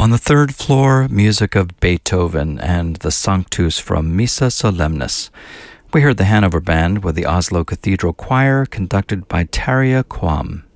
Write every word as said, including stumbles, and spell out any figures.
On the third floor, music of Beethoven and the Sanctus from Missa Solemnis. We heard the Hanover Band with the Oslo Cathedral Choir, conducted by Tarja Quam.